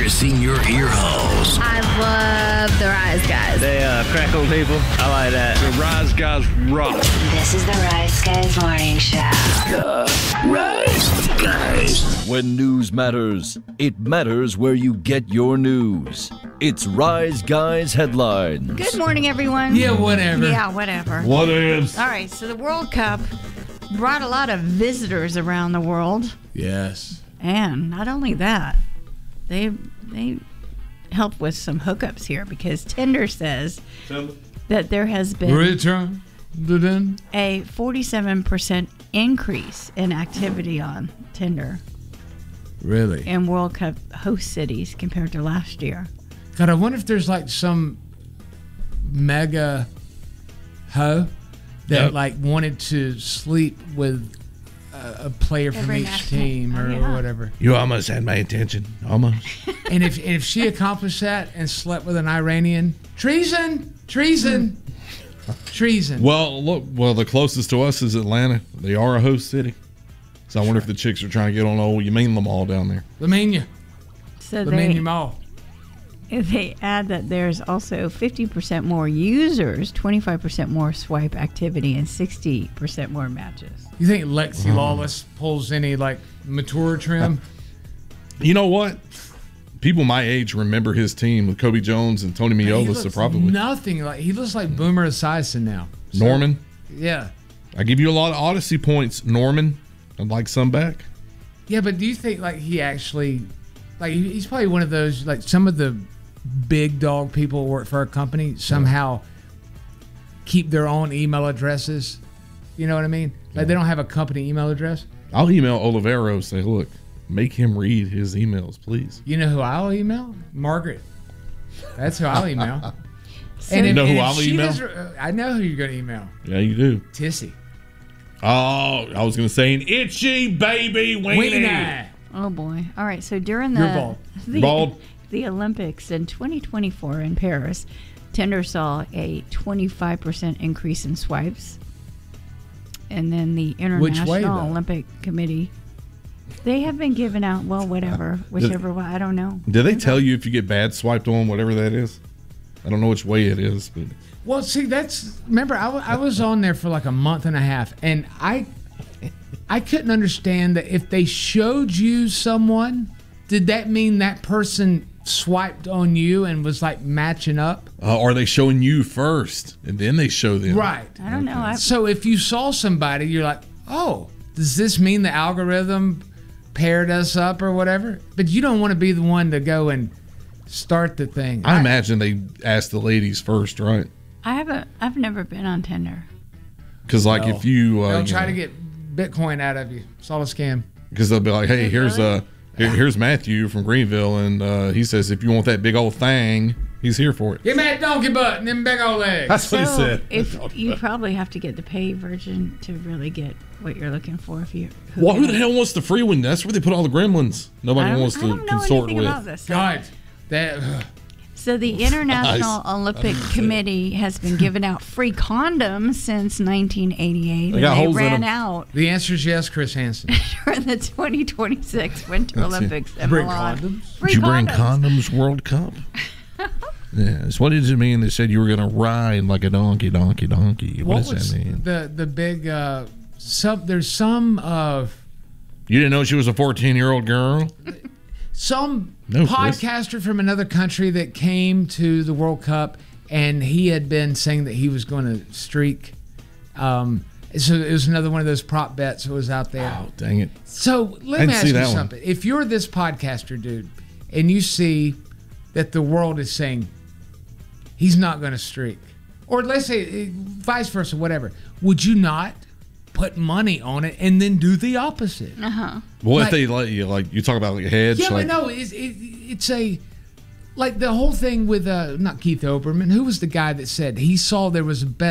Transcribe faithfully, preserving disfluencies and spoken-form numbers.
piercing your ear holes. I love the Rise Guys. They uh, crack on people. I like that. The Rise Guys rock. This is the Rise Guys Morning Show. The Rise Guys. When news matters, it matters where you get your news. It's Rise Guys Headlines. Good morning, everyone. Yeah, whatever. Yeah, whatever. What is? All right, so the World Cup brought a lot of visitors around the world. Yes. And not only that, they they help with some hookups here because Tinder says that there has been Return. Dun-dun. a forty-seven percent increase in activity on Tinder Really? in World Cup host cities compared to last year. God, I wonder if there's like some mega hoe that Yep. like wanted to sleep with a, a player from Every each national- team or, oh, yeah. or whatever. You almost had my attention. Almost. And if and if she accomplished that and slept with an Iranian, treason, treason, treason. Well, look. Well, the closest to us is Atlanta. They are a host city. So I wonder if the chicks are trying to get on old Yameen Mall down there. Lamania, So Lamania they, Mall. they add that there's also fifty percent more users, twenty-five percent more swipe activity, and sixty percent more matches. You think Lexi Lawless pulls any like mature trim? You know what? People my age remember his team with Kobe Jones and Tony He Miola, looks so probably nothing like he looks like Boomer Esiason now. So, Norman. Yeah. I give you a lot of Odyssey points, Norman. I'd like some back. Yeah, but do you think like he actually, like he- he's probably one of those like some of the big dog people who work for a company somehow keep their own email addresses. You know what I mean? Like they don't have a company email address. I'll email Olivero, say, look, make him read his emails, please. You know who I'll email? Margaret. That's who I'll email. So and if, You know and who if I'll she email? does- uh, I know who you're going to email. Yeah, you do. Tissy. Oh, I was going to say an itchy baby weenie. Weenie. Oh boy! All right, so during the You're bald. the, Bald. the Olympics in twenty twenty-four in Paris, Tinder saw a twenty-five percent increase in swipes, and then the International way, though? Olympic Committee, they have been giving out well, whatever, whichever way, I don't know. Did they tell you if you get bad swiped on, whatever that is? I don't know which way it is, but Well, see, that's remember I, w- I was on there for like a month and a half, and I I couldn't understand that if they showed you someone, did that mean that person swiped on you and was like matching up? uh, are they showing you first and then they show them? Right. I don't know. I, So if you saw somebody, you're like, oh, does this mean the algorithm paired us up or whatever? But you don't want to be the one to go and start the thing. I imagine they asked the ladies first, right? I haven't. I've never been on Tinder. Because like No. if you, uh, They'll you try know, to get Bitcoin out of you. It's all a scam. because they'll be like, hey, here's uh, here, here's Matthew from Greenville, and uh, he says if you want that big old thing, he's here for it. Give me that donkey butt and them big old legs. That's what he So said. if you probably have to get the pay version to really get what you're looking for. If you hook Well, it who the up. hell wants the free one? That's where they put all the gremlins. I Nobody don't, wants I to don't know consort anything with. about this. God, that ugh. So the International Nice. Olympic Committee has been giving out free condoms since nineteen eighty-eight, They and got they holes in ran them. out the answer is yes, Chris Hansen. during the twenty twenty-six Winter That's it. Olympics in Bring Milan. condoms? Free Did you bring condoms. condoms World Cup? Yes. What does it mean? They said you were going to ride like a donkey, donkey, donkey. What, What does was that mean? the the big uh, some? There's some of You didn't know she was a fourteen-year-old girl? some No, Chris. podcaster from another country that came to the World Cup, and he had been saying that he was going to streak. Um, so it was another one of those prop bets that was out there. Oh, dang it. So let Didn't me ask see you that one. something. If you're this podcaster, dude, and you see that the world is saying he's not going to streak, or let's say eh, vice versa, whatever, would you not put money on it and then do the opposite? Uh-huh. What Like- if they let you, like, you talk about like a hedge? Yeah, like, but no, it's, it, it's a like the whole thing with uh, not Keith Olbermann. Who was the guy that said he saw there was a bet